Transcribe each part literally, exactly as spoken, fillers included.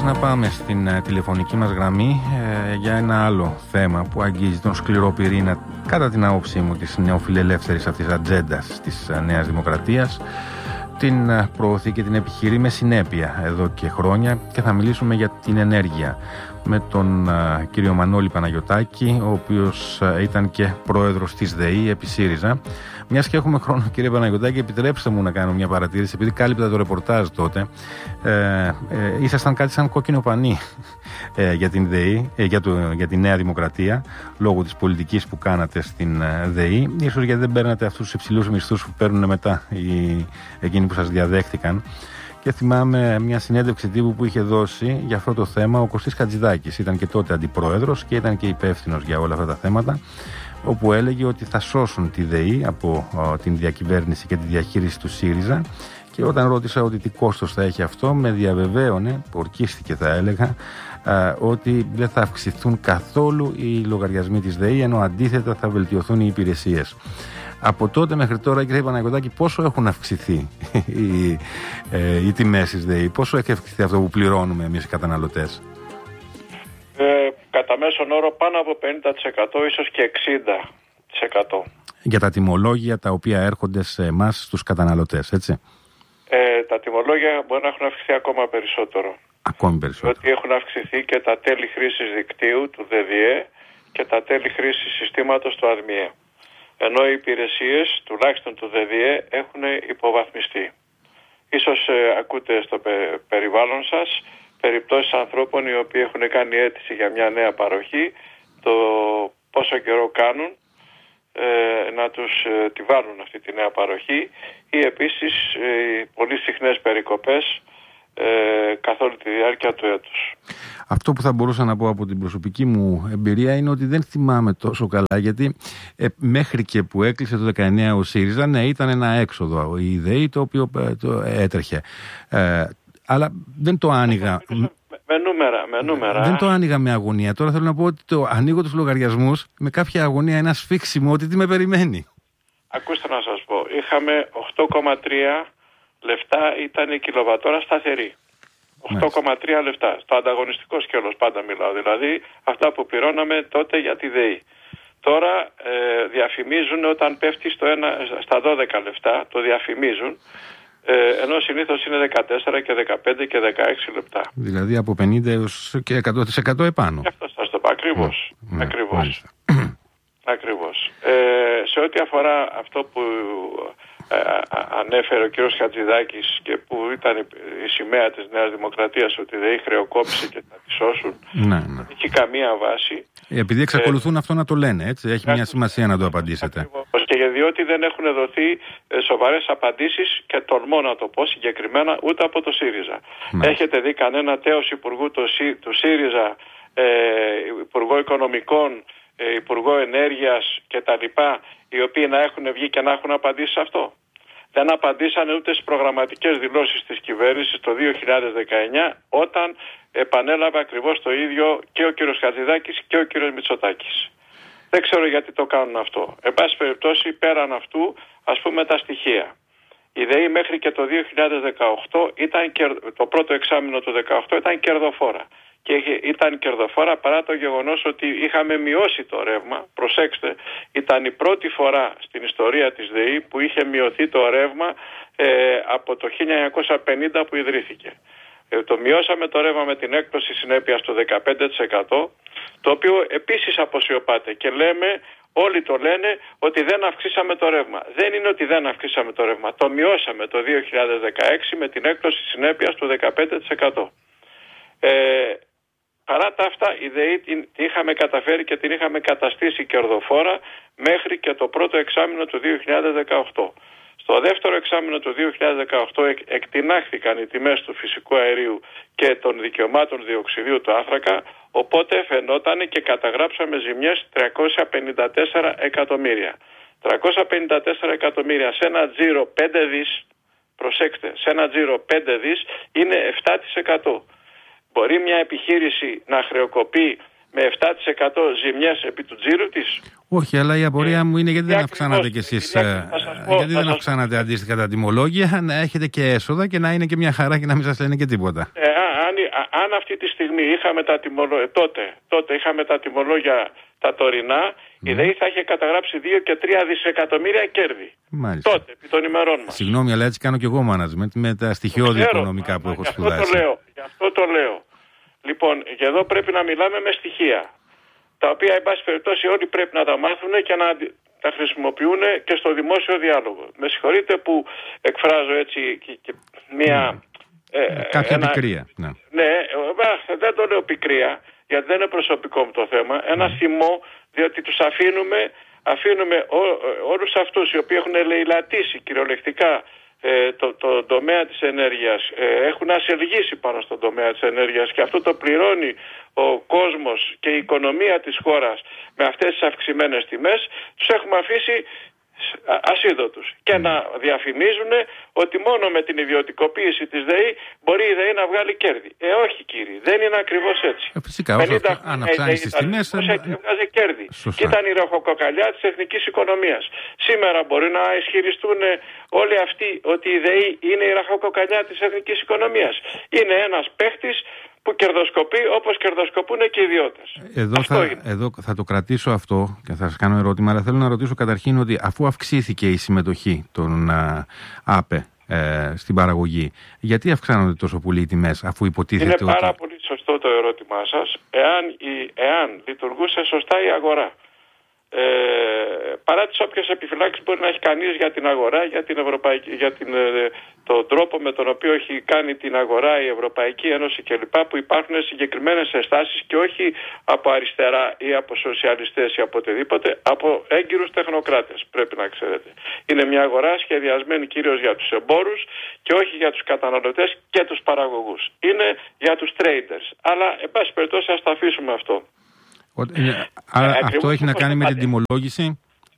να πάμε στην ε, τηλεφωνική μας γραμμή ε, για ένα άλλο θέμα που αγγίζει τον σκληρό πυρήνα, κατά την άποψή μου, της νεοφιλελεύθερης αυτής ατζέντας της ε, Νέας Δημοκρατίας. Την ε, προωθεί και την επιχειρεί με συνέπεια εδώ και χρόνια και θα μιλήσουμε για την ενέργεια με τον ε, κύριο Μανώλη Παναγιωτάκη, ο οποίος ε, ήταν και πρόεδρος της ΔΕΗ επί ΣΥΡΙΖΑ. Μιας και έχουμε χρόνο, κύριε Παναγιωτάκη, επιτρέψτε μου να κάνω μια παρατήρηση, επειδή κάλυπτα το ρεπορτάζ τότε. Ε, ε, ήσασταν κάτι σαν κόκκινο πανί ε, για την ΔΕΗ, ε, για, το, για τη Νέα Δημοκρατία, λόγω της πολιτικής που κάνατε στην ε, ΔΕΗ. Ίσως γιατί δεν παίρνατε αυτούς τους υψηλούς μισθούς που παίρνουν μετά οι, εκείνοι που σας διαδέχτηκαν. Και θυμάμαι μια συνέντευξη τύπου που είχε δώσει για αυτό το θέμα ο Κωστής Χατζηδάκης. Ήταν και τότε αντιπρόεδρος και ήταν και υπεύθυνος για όλα αυτά τα θέματα, όπου έλεγε ότι θα σώσουν τη ΔΕΗ από ο, την διακυβέρνηση και τη διαχείριση του ΣΥΡΙΖΑ. Και όταν ρώτησα ότι τι κόστος θα έχει αυτό, με διαβεβαίωνε, ορκίστηκε θα έλεγα, α, ότι δεν θα αυξηθούν καθόλου οι λογαριασμοί της ΔΕΗ, ενώ αντίθετα θα βελτιωθούν οι υπηρεσίες. Από τότε μέχρι τώρα, κύριε Παναγιωτάκη, πόσο έχουν αυξηθεί οι, ε, οι τιμές της ΔΕΗ, πόσο έχει αυξηθεί αυτό που πληρώνουμε εμείς οι καταναλωτές? Ε, κατά μέσον όρο πάνω από πενήντα τοις εκατό, ίσως και εξήντα τοις εκατό. Για τα τιμολόγια τα οποία έρχονται σε εμάς στους καταναλωτές, έτσι. Ε, τα τιμολόγια μπορεί να έχουν αυξηθεί ακόμα περισσότερο. Ακόμη περισσότερο. Διότι έχουν αυξηθεί και τα τέλη χρήσης δικτύου του ΔΔΕ και τα τέλη χρήσης συστήματος του ΑΔΜΙΕ. Ενώ οι υπηρεσίες, τουλάχιστον του ΔΔΕ, έχουν υποβαθμιστεί. Ίσως ε, ακούτε στο πε, περιβάλλον σας περιπτώσεις ανθρώπων οι οποίοι έχουν κάνει αίτηση για μια νέα παροχή, το πόσο καιρό κάνουν ε, να τους ε, τη βάλουν αυτή τη νέα παροχή, ή επίσης ε, πολύ συχνές περικοπές ε, καθ' όλη τη διάρκεια του έτους. Αυτό που θα μπορούσα να πω από την προσωπική μου εμπειρία είναι ότι δεν θυμάμαι τόσο καλά, γιατί ε, μέχρι και που έκλεισε το δεκαεννιά ο ΣΥΡΙΖΑ, ναι, ήταν ένα έξοδο η ΔΕΗ το οποίο ε, το έτρεχε. Ε, αλλά δεν το άνοιγα. Με, με, νούμερα, με νούμερα. Δεν το άνοιγα με αγωνία. Τώρα θέλω να πω ότι το ανοίγω τους λογαριασμούς με κάποια αγωνία, ένα σφίξιμο ότι τι με περιμένει. Ακούστε να σας πω. Είχαμε οκτώ κόμμα τρία λεφτά, ήταν η κιλοβατόρα σταθερή. οκτώ κόμμα τρία λεφτά. Στο ανταγωνιστικό σκέλος πάντα μιλάω. Δηλαδή αυτά που πληρώναμε τότε για τη ΔΕΗ. Τώρα ε, διαφημίζουν όταν πέφτει στο ένα, στα δώδεκα λεφτά, το διαφημίζουν. Ε, ενώ συνήθως είναι δεκατέσσερα και δεκαπέντε και δεκαέξι λεπτά. Δηλαδή από πενήντα έως και εκατό τοις εκατό επάνω. Γι' αυτό σας το πω. Ακριβώς. Mm, Ακριβώς. Ακριβώς. Ε, σε ό,τι αφορά αυτό που ε, ανέφερε ο κ. Χατζηδάκης και που ήταν η σημαία της Νέας Δημοκρατίας, ότι δεν χρεοκόπησε και θα τη σώσουν, ναι, ναι. δεν έχει καμία βάση. Επειδή εξακολουθούν ε, αυτό να το λένε, έτσι, έχει μια σημασία να το απαντήσετε. Ακριβώς. Και διότι δεν έχουν δοθεί σοβαρές απαντήσεις, και τολμώ να το πω συγκεκριμένα, ούτε από το ΣΥΡΙΖΑ. Ναι. Έχετε δει κανένα τέος υπουργού του, του ΣΥΡΙΖΑ, ε, υπουργό Οικονομικών, ε, υπουργό Ενέργειας κτλ., οι οποίοι να έχουν βγει και να έχουν απαντήσει σε αυτό? Δεν απαντήσανε ούτε στις προγραμματικές δηλώσεις της κυβέρνησης το δύο χιλιάδες δεκαεννιά, όταν επανέλαβε ακριβώς το ίδιο και ο κ. Χατζηδάκης και ο κ. Μητσοτάκης. Δεν ξέρω γιατί το κάνουν αυτό. Εν πάση περιπτώσει, πέραν αυτού, ας πούμε τα στοιχεία. Η ΔΕΗ μέχρι και το δύο χιλιάδες δεκαοκτώ, ήταν, το πρώτο εξάμηνο του δύο χιλιάδες δεκαοκτώ, ήταν κερδοφόρα. Και ήταν κερδοφόρα παρά το γεγονός ότι είχαμε μειώσει το ρεύμα. Προσέξτε, ήταν η πρώτη φορά στην ιστορία της ΔΕΗ που είχε μειωθεί το ρεύμα ε, από το χίλια εννιακόσια πενήντα που ιδρύθηκε. Ε, το μειώσαμε το ρεύμα με την έκπτωση συνέπειας του δεκαπέντε τοις εκατό, το οποίο επίσης αποσιωπάται, και λέμε, όλοι το λένε, ότι δεν αυξήσαμε το ρεύμα. Δεν είναι ότι δεν αυξήσαμε το ρεύμα. Το μειώσαμε το δύο χιλιάδες δεκαέξι με την έκπτωση συνέπειας του δεκαπέντε τοις εκατό. Ε, παρά τα αυτά, η ΔΕΗ την είχαμε καταφέρει και την είχαμε καταστήσει κερδοφόρα μέχρι και το πρώτο εξάμηνο του δύο χιλιάδες δεκαοκτώ. Στο δεύτερο εξάμηνο του δύο χιλιάδες δεκαοκτώ εκ, εκτινάχθηκαν οι τιμές του φυσικού αερίου και των δικαιωμάτων διοξιδίου του άνθρακα, οπότε φαινόταν και καταγράψαμε ζημιές τριακόσια πενήντα τέσσερα εκατομμύρια. τριακόσια πενήντα τέσσερα εκατομμύρια σε ένα τζίρο πέντε δις, προσέξτε, σε ένα τζίρο πέντε δις είναι επτά τοις εκατό. Μπορεί μια επιχείρηση να χρεοκοπεί με επτά τοις εκατό ζημιές επί του τζίρου της? Όχι, αλλά η απορία ε, μου είναι γιατί δεν αυξάνατε κι εσείς, ε, πω, γιατί δεν αυξάνατε αντίστοιχα τα τιμολόγια, να έχετε και έσοδα και να είναι και μια χαρά και να μην σας λένε και τίποτα. Ε, αν αν, αν αυτή τη στιγμή είχαμε τα τιμολόγια, τότε, τότε είχαμε τα τιμολόγια τα τωρινά, mm. η ΔΕΗ θα είχε καταγράψει δύο και τρία δισεκατομμύρια κέρδη. Μάλιστα. Τότε, επί των ημερών μας. Συγγνώμη, αλλά έτσι κάνω και εγώ management με τα στοιχειώδη οικονομικά που έχω σπουδάσει. Το λέω, γι' αυτό το λέω. Λοιπόν, και εδώ πρέπει να μιλάμε με στοιχεία, τα οποία, εν πάση περιπτώσει, όλοι πρέπει να τα μάθουν και να τα χρησιμοποιούν και στο δημόσιο διάλογο. Με συγχωρείτε που εκφράζω έτσι και, και μία... Mm. Ε, Κάποια ένα, πικρία. Ναι, ναι, δεν το λέω πικρία, γιατί δεν είναι προσωπικό μου το θέμα. Ένα mm. θυμό, διότι τους αφήνουμε, αφήνουμε ό, όλους αυτούς οι οποίοι έχουν ελεηλατήσει κυριολεκτικά ε, το, το τομέα της ενέργειας, ε, έχουν ασελγήσει πάνω στον τομέα της ενέργειας και αυτό το πληρώνει ο κόσμος και η οικονομία της χώρας με αυτές τις αυξημένες τιμές, τους έχουμε αφήσει ασίδωτους και mm. να διαφημίζουν ότι μόνο με την ιδιωτικοποίηση της ΔΕΗ μπορεί η ΔΕΗ να βγάλει κέρδη. Ε, όχι κύριοι, δεν είναι ακριβώς έτσι. Ε, φυσικά, όσο αν αυξάνει τις τιμές έβγαζε κέρδη. Και ήταν η ραχοκοκαλιά της εθνικής οικονομίας. Σήμερα μπορεί να ισχυριστούν όλοι αυτοί ότι η ΔΕΗ είναι η ραχοκοκαλιά της εθνικής οικονομίας. Είναι ένας παίχτης που κερδοσκοπεί όπως κερδοσκοπούν και οι ιδιώτες. Εδώ θα, εδώ θα το κρατήσω αυτό και θα σας κάνω ερώτημα, αλλά θέλω να ρωτήσω καταρχήν ότι αφού αυξήθηκε η συμμετοχή των α, ΑΠΕ ε, στην παραγωγή, γιατί αυξάνονται τόσο πολύ οι τιμές, αφού υποτίθεται ότι... Είναι πάρα πολύ σωστό το ερώτημά σας, εάν, η, εάν λειτουργούσε σωστά η αγορά. Ε, παρά τις όποιες επιφυλάξεις μπορεί να έχει κανείς για την αγορά, για, την Ευρωπαϊκή, για την, ε, τον τρόπο με τον οποίο έχει κάνει την αγορά η Ευρωπαϊκή Ένωση κλπ, που υπάρχουν συγκεκριμένες ενστάσεις και όχι από αριστερά ή από σοσιαλιστές ή από οτιδήποτε, από έγκυρους τεχνοκράτες, πρέπει να ξέρετε. Είναι μια αγορά σχεδιασμένη κυρίως για τους εμπόρους και όχι για τους καταναλωτές και τους παραγωγούς. Είναι για τους traders. Αλλά εν πάση περιπτώσει ας τα αφήσουμε αυτό. Άρα ε, αυτό έχει να κάνει με την τιμολόγηση.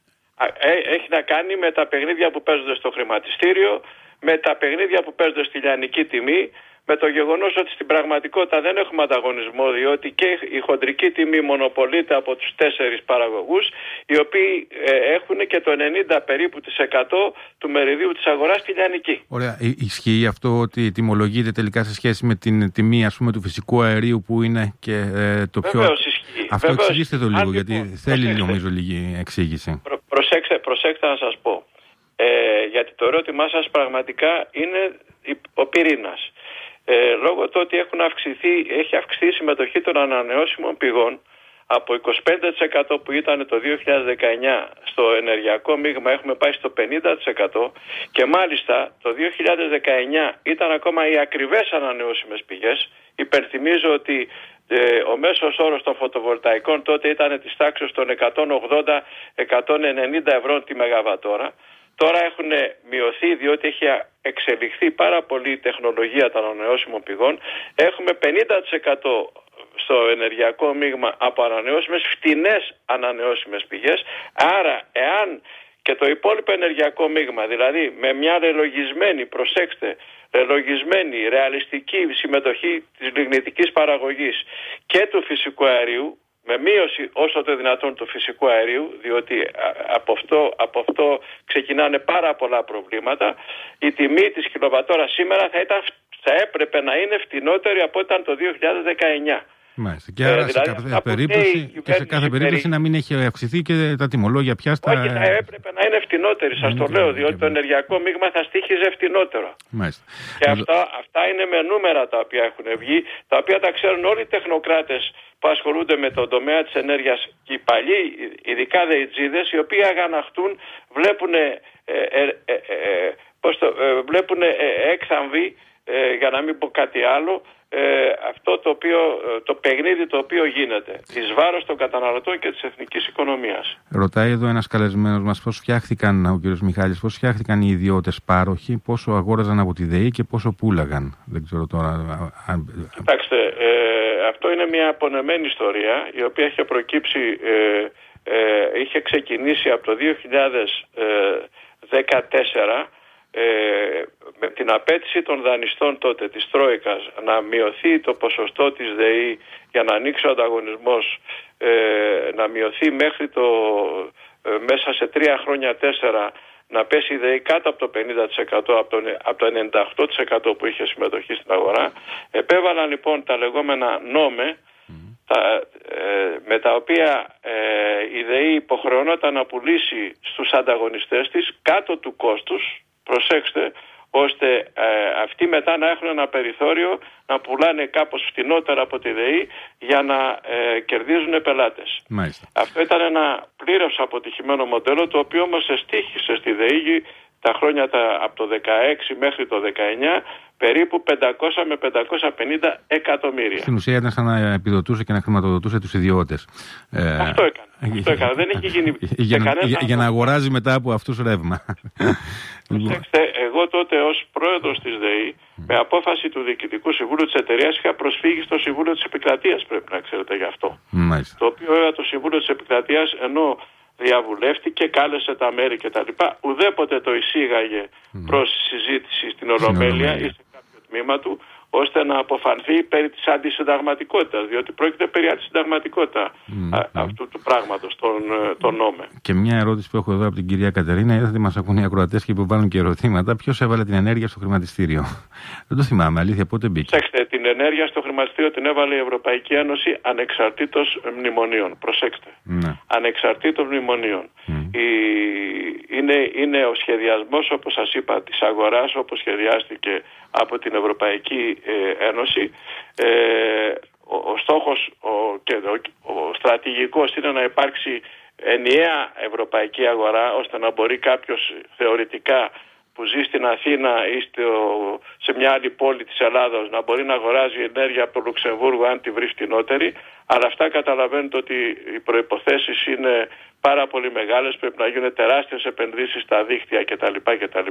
Έχει να κάνει με τα παιχνίδια που παίζονται στο χρηματιστήριο, με τα παιχνίδια που παίζονται στη λιανική τιμή, με το γεγονός ότι στην πραγματικότητα δεν έχουμε ανταγωνισμό, διότι και η χοντρική τιμή μονοπολείται από τους τέσσερις παραγωγούς, οι οποίοι ε, έχουν και το ενενήντα περίπου της εκατό του μεριδίου της αγοράς στη λιανική. Ωραία. Ισχύει αυτό ότι τιμολογείται τελικά σε σχέση με την τιμή, ας πούμε, του φυσικού αερίου που είναι και ε, το πιο... Βεβαίως ισχύει. Αυτό Βεβαίως. Εξηγήστε το λίγο, Αν, γιατί λοιπόν, θέλει προσέξτε. νομίζω λίγη εξήγηση. Προ, προσέξτε, προσέξτε να σας πω. Ε, γιατί το ερώτημά σας πραγματικά είναι ο πυρήνας. Ε, λόγω του ότι έχουν αυξηθεί, έχει αυξηθεί η συμμετοχή των ανανεώσιμων πηγών από είκοσι πέντε τοις εκατό που ήταν το δύο χιλιάδες δεκαεννιά στο ενεργειακό μείγμα, έχουμε πάει στο πενήντα τοις εκατό και μάλιστα το δύο χιλιάδες δεκαεννιά ήταν ακόμα οι ακριβές ανανεώσιμες πηγές. Υπενθυμίζω ότι ε, ο μέσος όρος των φωτοβολταϊκών τότε ήταν της τάξης των εκατόν ογδόντα με εκατόν ενενήντα ευρώ τη μεγαβατόρα. Τώρα έχουν μειωθεί διότι έχει εξελιχθεί πάρα πολύ η τεχνολογία των ανανεώσιμων πηγών. Έχουμε πενήντα τοις εκατό στο ενεργειακό μείγμα από ανανεώσιμες, φτηνές ανανεώσιμες πηγές. Άρα, εάν και το υπόλοιπο ενεργειακό μείγμα, δηλαδή με μια ρελογισμένη, προσέξτε, ρελογισμένη, ρεαλιστική συμμετοχή της λιγνητικής παραγωγής και του φυσικού αερίου, με μείωση όσο το δυνατόν του φυσικού αερίου, διότι από αυτό, από αυτό ξεκινάνε πάρα πολλά προβλήματα, η τιμή της κιλοβατόρα σήμερα θα, ήταν, θα έπρεπε να είναι φτηνότερη από ό,τι ήταν το δύο χιλιάδες δεκαεννιά. Μάλιστα. Και άρα ε, δηλαδή, σε κάθε περίπτωση, και σε κάθε περίπτωση περί... να μην έχει αυξηθεί και τα τιμολόγια πια στα... Όχι, θα έπρεπε να είναι φτηνότερη, σας το λέω, διότι το ενεργειακό μείγμα θα στοίχιζε φτηνότερο. Μάλιστα. Και αυτά, αυτά είναι με νούμερα τα οποία έχουν βγει, τα οποία τα ξέρουν όλοι οι τεχνοκράτες που ασχολούνται με τον τομέα της ενέργειας και οι παλιοί, ειδικά δεϊτζίδες, οι οποίοι αγαναχτούν, βλέπουν, ε, ε, ε, ε, πώς το, ε, βλέπουν ε, έκθαμβοι, ε, για να μην πω κάτι άλλο, ε, αυτό το, οποίο, το παιχνίδι το οποίο γίνεται εις βάρος των καταναλωτών και της εθνικής οικονομίας. Ρωτάει εδώ ένας καλεσμένος μας πώς φτιάχτηκαν, ο κ. Μιχάλης, πώς φτιάχτηκαν οι ιδιώτες πάροχοι, πόσο αγόραζαν από τη ΔΕΗ και πόσο πούλαγαν. Δεν ξέρω τώρα. Κοιτάξτε, ε, αυτό είναι μια απονεμένη ιστορία η οποία είχε προκύψει, ε, ε, είχε ξεκινήσει από το δύο χιλιάδες δεκατέσσερα Ε, με την απέτηση των δανειστών τότε της Τρόικας να μειωθεί το ποσοστό της ΔΕΗ για να ανοίξει ο ανταγωνισμός, ε, να μειωθεί μέχρι το ε, μέσα σε τρία χρόνια τέσσερα να πέσει η ΔΕΗ κάτω από το πενήντα τοις εκατό, από το, από το ενενήντα οκτώ τοις εκατό που είχε συμμετοχή στην αγορά. Επέβαλαν λοιπόν τα λεγόμενα νόμε, mm. τα, ε, με τα οποία ε, η ΔΕΗ υποχρεωνόταν να πουλήσει στους ανταγωνιστές της κάτω του κόστους, προσέξτε, ώστε ε, αυτοί μετά να έχουν ένα περιθώριο να πουλάνε κάπως φτηνότερα από τη ΔΕΗ για να ε, κερδίζουν πελάτες. Μάλιστα. Αυτό ήταν ένα πλήρως αποτυχημένο μοντέλο, το οποίο όμως εστίχησε στη ΔΕΗ τα χρόνια τα, από το δεκαέξι μέχρι το δεκαεννιά περίπου πεντακόσια με πεντακόσια πενήντα εκατομμύρια. Στην ουσία ήταν σαν να επιδοτούσε και να χρηματοδοτούσε τους ιδιώτες. Αυτό έκανε. Αυτό έκανε. Δεν έχει γίνει για, να, για, για να αγοράζει μετά από αυτούς ρεύμα. Προσέξτε, εγώ τότε ως πρόεδρος της ΔΕΗ, με απόφαση του Διοικητικού Συμβούλου της εταιρείας, είχα προσφύγει στο Συμβούλιο της Επικρατείας, πρέπει να ξέρετε γι' αυτό. Μάλιστα. Το οποίο βέβαια το Συμβούλιο της Επικρατείας, ενώ διαβουλεύτηκε, κάλεσε τα μέρη κτλ. Ουδέποτε το εισήγαγε mm. προς συζήτηση στην Ολομέλεια ή σε κάποιο τμήμα του, ώστε να αποφανθεί περί της αντισυνταγματικότητας, διότι πρόκειται περί αντισυνταγματικότητα mm. α, αυτού του πράγματος, τον, τον νόμε. Και μια ερώτηση που έχω εδώ από την κυρία Κατερίνα, είδατε μας ακούν οι ακροατές και υποβάλλουν και ερωτήματα. Ποιος έβαλε την ενέργεια στο χρηματιστήριο? Δεν το θυμάμαι, αλήθεια, πότε μπήκε? Προσέξτε, την ενέργεια στο χρηματιστήριο την έβαλε η Ευρωπαϊκή Ένωση ανεξαρτήτως μνημονίων. Προσέξτε. Mm. Ανεξαρτήτως μνημονίων. Mm. Η... Είναι, είναι ο σχεδιασμός, όπως σας είπα, της αγοράς, όπως σχεδιάστηκε από την Ευρωπαϊκή ε, Ένωση. Ε, ο, ο στόχος ο, και ο, ο στρατηγικός είναι να υπάρξει ενιαία ευρωπαϊκή αγορά, ώστε να μπορεί κάποιος θεωρητικά που ζει στην Αθήνα ή στο, σε μια άλλη πόλη της Ελλάδος να μπορεί να αγοράζει ενέργεια από το Λουξεμβούργο αν τη βρει φτηνότερη. Αλλά αυτά καταλαβαίνετε ότι οι προϋποθέσεις είναι πάρα πολύ μεγάλες, πρέπει να γίνουν τεράστιες επενδύσεις στα δίκτυα κτλ. κτλ.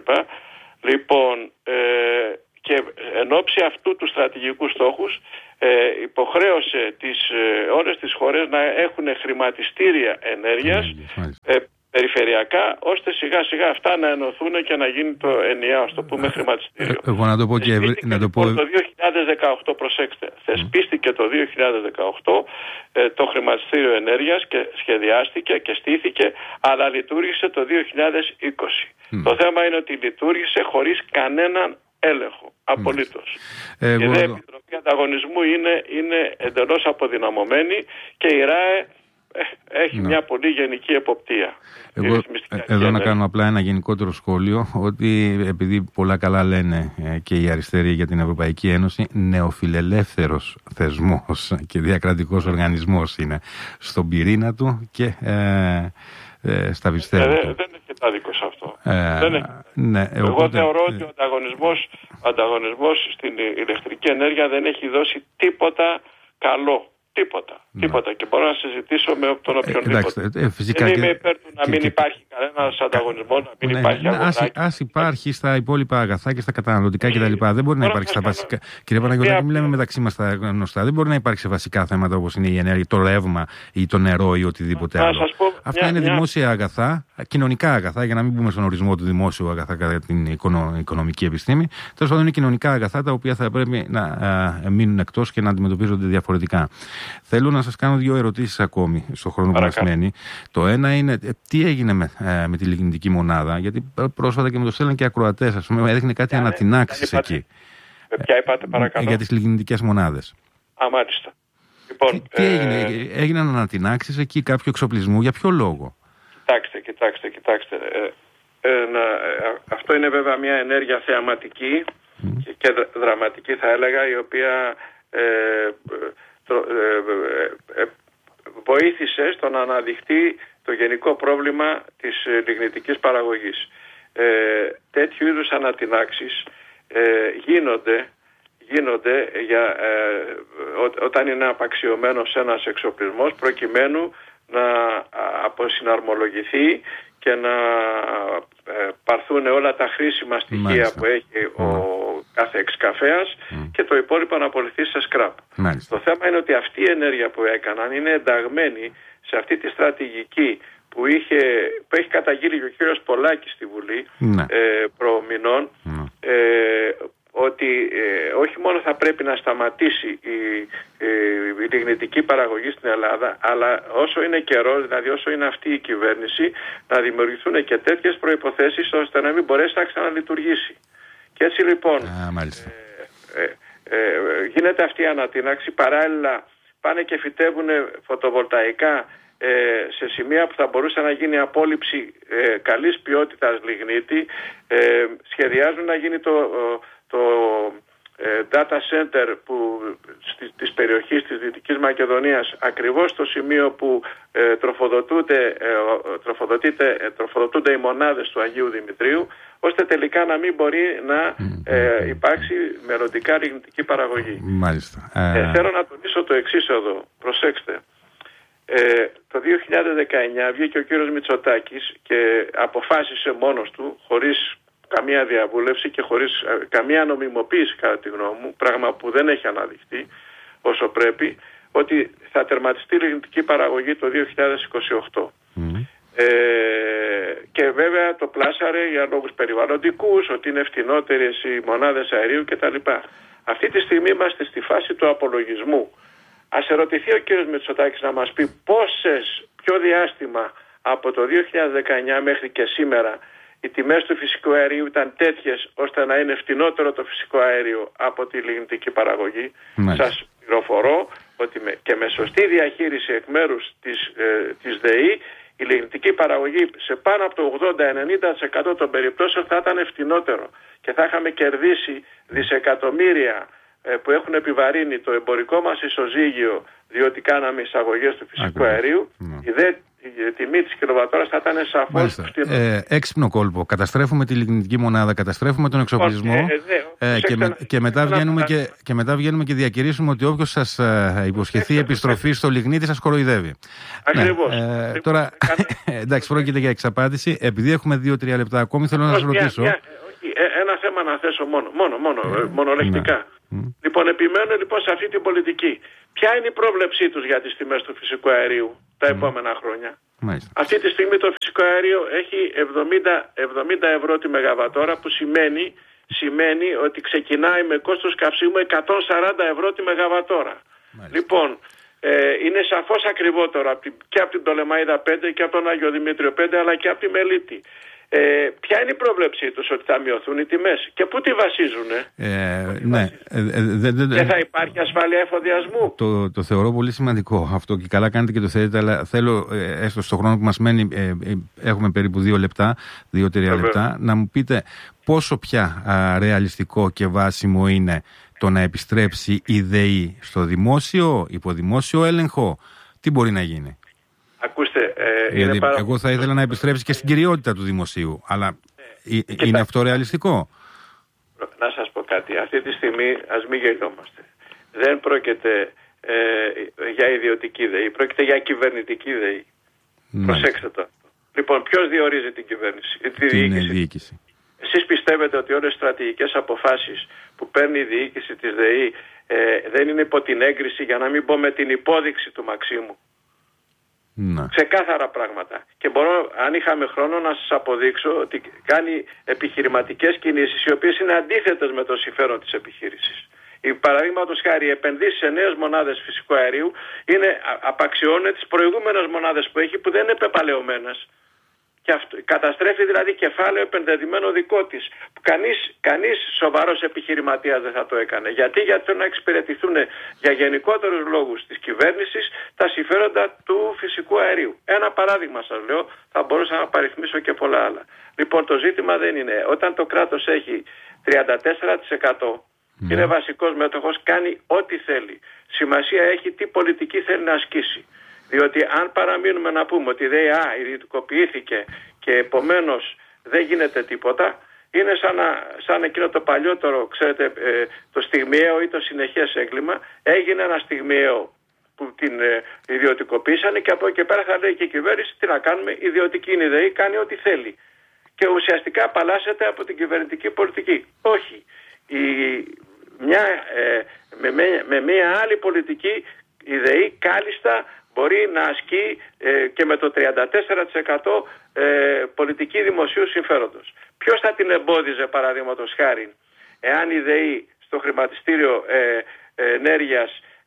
Λοιπόν, ε, και εν ώψη αυτού του στρατηγικού στόχους ε, υποχρέωσε τις, ε, όλες τις χώρες να έχουν χρηματιστήρια ενέργειας ε, περιφερειακά, ώστε σιγά σιγά αυτά να ενωθούν και να γίνει το ενιαίο, ας το πούμε, χρηματιστήριο. Ε, εγώ να το πω και να το πω... Το δύο χιλιάδες δεκαοκτώ, προσέξτε, θεσπίστηκε το δύο χιλιάδες δεκαοκτώ ε, το χρηματιστήριο ενέργειας και σχεδιάστηκε και στήθηκε, αλλά λειτουργήσε το δύο χιλιάδες είκοσι. Mm. Το θέμα είναι ότι λειτουργήσε χωρίς κανέναν έλεγχο. Απολύτως. Mm. Η ΔΕ Επιτροπή Ανταγωνισμού είναι, είναι εντελώς αποδυναμωμένη και η ΡΑΕ έχει ναι. μια πολύ γενική εποπτεία. Εγώ εδώ να κάνω απλά ένα γενικότερο σχόλιο, ότι επειδή πολλά καλά λένε και οι αριστεροί για την Ευρωπαϊκή Ένωση, νεοφιλελεύθερος θεσμός και διακρατικός οργανισμός είναι στον πυρήνα του και ε, ε, στα πιστεύω. Ε, δεν έχει άδικο σε αυτό. Ε, δεν έχει. Ναι, Εγώ οπότε... θεωρώ ότι ο ανταγωνισμός, ο ανταγωνισμός στην ηλεκτρική ενέργεια δεν έχει δώσει τίποτα καλό. Τίποτα. Ναι. Τίποτα. Και μπορώ να συζητήσω με τον οποιονδήποτε. Ε, φυσικά δεν και... είμαι υπέρ του να μην και... υπάρχει κανένας ανταγωνισμός, να μην ναι, υπάρχει αγορά. Ας υπάρχει στα υπόλοιπα αγαθά και στα καταναλωτικά κτλ. Δεν μπορεί να υπάρξει στα βασικά. Κύριε Παναγιώτη, μιλάμε μεταξύ μας τα γνωστά. Δεν μπορεί να υπάρξει σε βασικά θέματα όπως είναι η ενέργεια, το ρεύμα ή το νερό ή οτιδήποτε άλλο. Αυτά είναι δημόσια αγαθά, κοινωνικά αγαθά, για να μην πούμε στον ορισμό του δημόσιου αγαθά κατά την οικονομική επιστήμη. Τέλος πάντων, είναι κοινωνικά αγαθά τα οποία θα πρέπει να μείνουν εκτός και να αντιμετωπίζονται διαφορετικά. Θέλω να σας κάνω δύο ερωτήσεις ακόμη στον χρόνο που μας μένει. Το ένα είναι τι έγινε με, ε, με τη λιγνητική μονάδα, γιατί πρόσφατα και με το στέλναν και ακροατές, ας πούμε, έδειχνε κάτι ανατινάξεις εκεί. Ποια είπατε, παρακαλώ? Για τις λιγνητικές μονάδες. Α, μάλιστα. Λοιπόν, τι τι ε... έγινε, έγιναν ανατινάξεις εκεί κάποιου εξοπλισμού, για ποιο λόγο? Κοιτάξτε, κοιτάξτε, κοιτάξτε. Ε, ε, να, ε, αυτό είναι βέβαια μια ενέργεια θεαματική mm. και, και δραματική, θα έλεγα, η οποία... Ε, Το, ε, ε, ε, βοήθησε στο να αναδειχθεί το γενικό πρόβλημα της ε, λιγνητικής παραγωγής. Ε, τέτοιου είδους ανατινάξεις ε, γίνονται, γίνονται για, ε, ό, όταν είναι απαξιωμένος ένας εξοπλισμός, προκειμένου να αποσυναρμολογηθεί και να ε, πάρθουν όλα τα χρήσιμα στοιχεία Μάλιστα. που έχει mm. ο κάθε εξκαφέας mm. και το υπόλοιπο να απολυθεί σε σκράπ. Μάλιστα. Το θέμα είναι ότι αυτή η ενέργεια που έκαναν είναι ενταγμένη σε αυτή τη στρατηγική που, είχε, που έχει καταγγείλει και ο κύριος Πολάκης στη Βουλή mm. ε, προμηνών mm. ε, ότι ε, όχι μόνο θα πρέπει να σταματήσει η, η, η λιγνητική παραγωγή στην Ελλάδα, αλλά όσο είναι καιρός, δηλαδή όσο είναι αυτή η κυβέρνηση, να δημιουργηθούν και τέτοιες προϋποθέσεις ώστε να μην μπορέσει να ξαναλειτουργήσει. Και έτσι λοιπόν Α, ε, ε, ε, γίνεται αυτή η ανατείναξη, παράλληλα πάνε και φυτεύουν φωτοβολταϊκά ε, σε σημεία που θα μπορούσε να γίνει απόλυψη ε, καλής ποιότητας λιγνίτη, ε, σχεδιάζουν να γίνει το, το data center που, της περιοχής της Δυτικής Μακεδονίας ακριβώς στο σημείο που ε, τροφοδοτούνται, ε, τροφοδοτείται, τροφοδοτούνται οι μονάδες του Αγίου Δημητρίου, ώστε τελικά να μην μπορεί να ε, υπάρξει μελλοντικά λιγνητική παραγωγή. Μάλιστα. Ε, θέλω να τονίσω το εξής εδώ, προσέξτε. Ε, το δύο χιλιάδες δεκαεννιά βγήκε ο κύριος Μητσοτάκης και αποφάσισε μόνος του, χωρίς καμία διαβούλευση και χωρίς ε, καμία νομιμοποίηση κατά τη γνώμη μου, πράγμα που δεν έχει αναδειχθεί όσο πρέπει, ότι θα τερματιστεί η λιγνητική παραγωγή το δύο χιλιάδες είκοσι οκτώ. Mm. Ε, και βέβαια το πλάσαρε για λόγους περιβαλλοντικούς, ότι είναι φτηνότερες οι μονάδες αερίου κτλ. Αυτή τη στιγμή είμαστε στη φάση του απολογισμού. Ας ερωτηθεί ο κύριος Μητσοτάκης να μας πει πόσες, ποιο διάστημα από το δύο χιλιάδες δεκαεννιά μέχρι και σήμερα οι τιμές του φυσικού αερίου ήταν τέτοιες ώστε να είναι φτηνότερο το φυσικό αέριο από τη λιγνητική παραγωγή. Μάλιστα. Σας πληροφορώ ότι με, και με σωστή διαχείριση εκ μέρους της, ε, της ΔΕΗ η λιγνητική παραγωγή σε πάνω από το ογδόντα με ενενήντα τοις εκατό των περιπτώσεων θα ήταν φτηνότερο και θα είχαμε κερδίσει δισεκατομμύρια ε, που έχουν επιβαρύνει το εμπορικό μας ισοζύγιο διότι κάναμε εισαγωγές του φυσικού Ακριβώς. αερίου. Mm. Η δε η τιμή της κιλοβατόρας θα ήταν σαφώς ε, έξυπνο κόλπο. Καταστρέφουμε τη λιγνητική μονάδα, καταστρέφουμε τον εξοπλισμό ε, ε, ε, και, με, και, μετά βγαίνουμε και, και μετά βγαίνουμε και διακηρύσουμε ότι όποιος σας ε, υποσχεθεί επιστροφή στο λιγνίτη σας κοροϊδεύει. Ακριβώς. Ναι, ε, τώρα, εντάξει, πρόκειται για εξαπάτηση. Επειδή έχουμε δύο-τρία λεπτά ακόμη, θέλω να σας ρωτήσω. Μια, μια, ένα θέμα να θέσω μόνο, μόνο, μόνο ε, μονολεκτικά. Ναι. Λοιπόν, επιμένω λοιπόν σε αυτή την πολιτική. Ποια είναι η πρόβλεψή τους για τις τιμές του φυσικού αερίου τα mm. επόμενα χρόνια? Μάλιστα. Αυτή τη στιγμή το φυσικό αέριο έχει εβδομήντα ευρώ τη μεγαβατόρα, που σημαίνει, σημαίνει ότι ξεκινάει με κόστος καυσίμου εκατόν σαράντα ευρώ τη μεγαβατόρα. Μάλιστα. Λοιπόν, ε, είναι σαφώς ακριβότερο και από την Πτολεμαΐδα πέντε και από τον Άγιο Δημήτριο πέντε αλλά και από τη Μελίτη. Ε, ποια είναι η πρόβλεψή τους ότι θα μειωθούν οι τιμές και πού τη βασίζουνε? Ε, ναι. Ε, ε, δε, δε, δε, και θα υπάρχει ασφάλεια εφοδιασμού? Το, το θεωρώ πολύ σημαντικό αυτό και καλά κάνετε και το θέλετε, αλλά θέλω ε, έστω στο χρόνο που μας μένει, ε, ε, έχουμε περίπου δύο λεπτά, δύο-τρία λεπτά, να μου πείτε πόσο πια α, ρεαλιστικό και βάσιμο είναι το να επιστρέψει η ΔΕΗ στο δημόσιο, υποδημόσιο έλεγχο. Τι μπορεί να γίνει? Ακούστε, ε, δηλαδή, είναι πάρα... εγώ θα ήθελα να επιστρέψει και στην κυριότητα του δημοσίου, αλλά ε, είναι τα... αυτό ρεαλιστικό? Να σας πω κάτι. Αυτή τη στιγμή ας μην γελιόμαστε. Δεν πρόκειται ε, για ιδιωτική ΔΕΗ, πρόκειται για κυβερνητική ΔΕΗ. Ναι. Προσέξτε το. Λοιπόν, ποιος διορίζει την κυβέρνηση? Τη διοίκηση. διοίκηση. Εσείς πιστεύετε ότι όλες οι στρατηγικές αποφάσεις που παίρνει η διοίκηση της ΔΕΗ ε, δεν είναι υπό την έγκριση, για να μην πω με την υπόδειξη του Μαξίμου? Να. Ξεκάθαρα πράγματα. Και μπορώ, αν είχαμε χρόνο, να σας αποδείξω ότι κάνει επιχειρηματικές κινήσεις οι οποίες είναι αντίθετες με το συμφέρον της επιχείρησης. Η παραδείγματος χάρη, οι επενδύσεις σε νέες μονάδες φυσικού αερίου είναι, απαξιώνουν τις προηγούμενες μονάδες που έχει, που δεν είναι πεπαλαιωμένες. Και αυτό, καταστρέφει δηλαδή κεφάλαιο επενδεδημένο δικό της, που κανείς, κανείς σοβαρός επιχειρηματίας δεν θα το έκανε. Γιατί, γιατί θέλουν να εξυπηρετηθούν για γενικότερους λόγους της κυβέρνησης τα συμφέροντα του φυσικού αερίου. Ένα παράδειγμα σας λέω, θα μπορούσα να παριθμίσω και πολλά άλλα. Λοιπόν, το ζήτημα δεν είναι, όταν το κράτος έχει τριάντα τέσσερα τοις εκατό και είναι βασικός μέτοχος, κάνει ό,τι θέλει. Σημασία έχει τι πολιτική θέλει να ασκήσει. Διότι αν παραμείνουμε να πούμε ότι η ΔΕΗ ιδιωτικοποιήθηκε και επομένως δεν γίνεται τίποτα, είναι σαν, να, σαν εκείνο το παλιότερο, ξέρετε, ε, το στιγμιαίο ή το συνεχές έγκλημα. Έγινε ένα στιγμιαίο που την ε, ιδιωτικοποίησανε και από εκεί και πέρα θα λέει και η κυβέρνηση τι να κάνουμε, ιδιωτική είναι η ΔΕΗ, κάνει ό,τι θέλει. Και ουσιαστικά απαλλάσσεται από την κυβερνητική πολιτική. Όχι. Η, μια, ε, με, με, με μια άλλη πολιτική η ΔΕΗ κάλλιστα μπορεί να ασκεί ε, και με το τριάντα τέσσερα τοις εκατό ε, πολιτική δημοσίου συμφέροντος. Ποιος θα την εμπόδιζε, παραδείγματος χάρη, εάν η ΔΕΗ στο χρηματιστήριο ε, ε, ενέργειας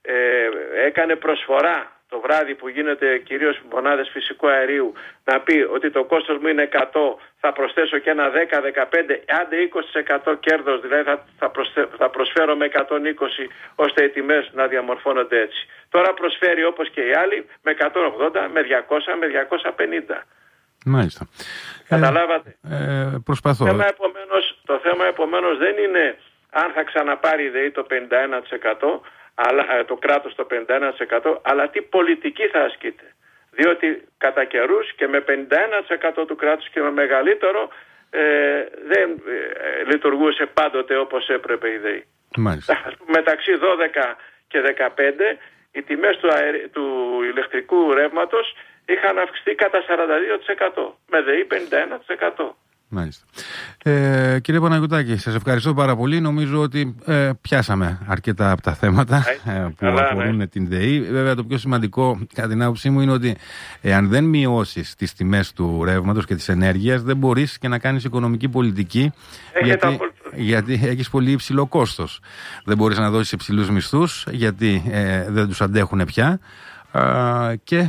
ε, έκανε προσφορά το βράδυ που γίνεται κυρίως μονάδες φυσικού αερίου να πει ότι το κόστος μου είναι εκατό, θα προσθέσω και ένα δέκα με δεκαπέντε, άντε είκοσι τοις εκατό κέρδος, δηλαδή θα, θα, προσθε, θα προσφέρω με εκατόν είκοσι ώστε οι τιμές να διαμορφώνονται έτσι. Τώρα προσφέρει όπως και οι άλλοι με εκατόν ογδόντα, με διακόσια, με διακόσια πενήντα. Μάλιστα. Καταλάβατε. Ε, ε, προσπαθώ. Το θέμα, επομένως, το θέμα επομένως δεν είναι αν θα ξαναπάρει η ΔΕΗ το πενήντα ένα τοις εκατό, αλλά, το κράτος το πενήντα ένα τοις εκατό, αλλά τι πολιτική θα ασκείται. Διότι κατά καιρούς και με πενήντα ένα τοις εκατό του κράτους και με μεγαλύτερο ε, δεν ε, λειτουργούσε πάντοτε όπως έπρεπε η ΔΕΗ. Μάλιστα. Μεταξύ δώδεκα και δεκαπέντε οι τιμές του, αερι... του ηλεκτρικού ρεύματος είχαν αυξηθεί κατά σαράντα δύο τοις εκατό, με ΔΕΗ πενήντα ένα τοις εκατό. Μάλιστα. Ε, κύριε Παναγιωτάκη, σας ευχαριστώ πάρα πολύ. Νομίζω ότι ε, πιάσαμε αρκετά από τα θέματα ε, που καλά, αφορούν ναι. την ΔΕΗ. Βέβαια, το πιο σημαντικό, κατά την άποψή μου, είναι ότι εάν δεν μειώσεις τις τιμές του ρεύματος και της ενέργειας, δεν μπορείς και να κάνεις οικονομική πολιτική, γιατί, γιατί έχεις πολύ υψηλό κόστος. Δεν μπορείς να δώσεις υψηλούς μισθούς, γιατί ε, δεν τους αντέχουν πια. Uh, και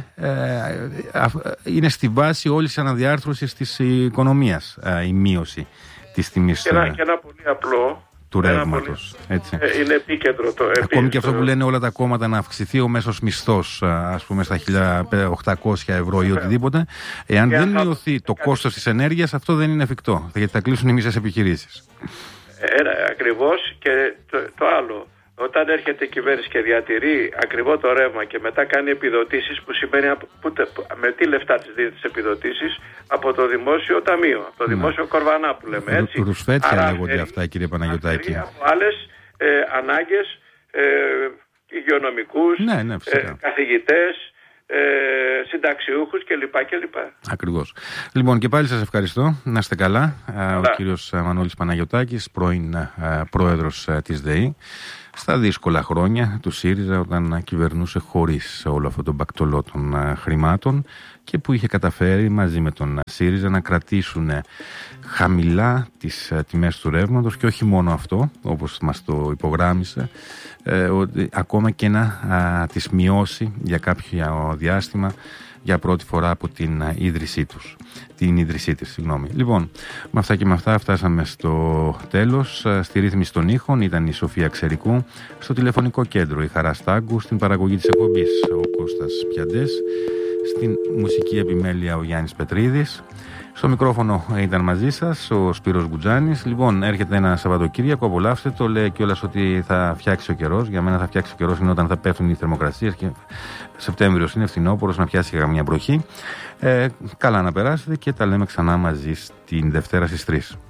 uh, είναι στη βάση όλης της αναδιάρθρωσης της οικονομίας uh, η μείωση της τιμής και ένα, uh, και ένα πολύ απλό του ρεύματος. Πολύ, είναι επίκεντρο το Ακόμη επίσης, και αυτό που λένε όλα τα κόμματα να αυξηθεί ο μέσος μισθός uh, ας πούμε στα χίλια οχτακόσια ευρώ ή οτιδήποτε, εάν δεν μειωθεί το κόστος της ενέργειας, αυτό δεν είναι εφικτό, γιατί θα κλείσουν οι μισές επιχειρήσεις. Ε, ακριβώς. Και το, το άλλο, όταν έρχεται η κυβέρνηση και διατηρεί ακριβώς το ρεύμα και μετά κάνει επιδοτήσεις, που σημαίνει που, με τι λεφτά τις δίνει τις επιδοτήσεις, από το δημόσιο ταμείο, από το ναι. δημόσιο κορβανά που λέμε έτσι. Ρουσφέτια λέγονται αυτά, κύριε Παναγιωτάκη. Από άλλες ε, ανάγκες, ε, υγειονομικούς, ναι, ναι, ε, καθηγητές, ε, συνταξιούχους κλπ. κλπ. Ακριβώς. Λοιπόν, και πάλι σας ευχαριστώ. Να είστε καλά. καλά. Ο κύριος Μανώλης Παναγιωτάκης, πρώην ε, πρόεδρος ε, της ΔΕΗ, στα δύσκολα χρόνια του ΣΥΡΙΖΑ, όταν κυβερνούσε χωρίς όλο αυτό τον μπακτολό των uh, χρημάτων και που είχε καταφέρει μαζί με τον ΣΥΡΙΖΑ να κρατήσουν χαμηλά τις uh, τιμές του ρεύματος, και όχι μόνο αυτό, όπως μας το υπογράμμισε, ε, ότι ακόμα και να uh, τις μειώσει για κάποιο διάστημα, για πρώτη φορά από την uh, ίδρυσή τους. Την ίδρυσή της, συγγνώμη. Λοιπόν, με αυτά και με αυτά φτάσαμε στο τέλος. Στη ρύθμιση των ήχων ήταν η Σοφία Ξερικού, στο τηλεφωνικό κέντρο η Χαρά Στάγκου, στην παραγωγή της εκπομπής ο Κώστας Πιαντές, στην μουσική επιμέλεια ο Γιάννης Πετρίδης. Στο μικρόφωνο ήταν μαζί σας ο Σπύρος Γκουτζάνης. Λοιπόν, έρχεται ένα Σαββατοκύριακο, απολαύστε το. Λέει κιόλας ότι θα φτιάξει ο καιρός. Για μένα θα φτιάξει ο καιρός είναι όταν θα πέφτουν οι θερμοκρασίες και Σεπτέμβριος είναι, φθινόπωρος, να πιάσει και καμιά βροχή. Ε, καλά να περάσετε και τα λέμε ξανά μαζί στην Δευτέρα στις τρεις.